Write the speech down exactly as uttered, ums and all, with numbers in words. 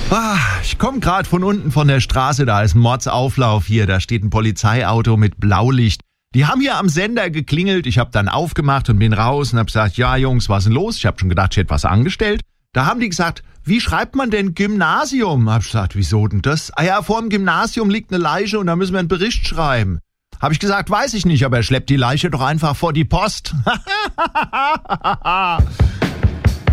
Ah, ich komme gerade von unten von der Straße, da ist ein Mordsauflauf hier, da steht ein Polizeiauto mit Blaulicht. Die haben hier am Sender geklingelt, ich habe dann aufgemacht und bin raus und habe gesagt, ja Jungs, was ist denn los? Ich habe schon gedacht, ich hätte was angestellt. Da haben die gesagt, wie schreibt man denn Gymnasium? Hab ich gesagt, wieso denn das? Ah ja, vor dem Gymnasium liegt eine Leiche und da müssen wir einen Bericht schreiben. Habe ich gesagt, weiß ich nicht, aber er schleppt die Leiche doch einfach vor die Post.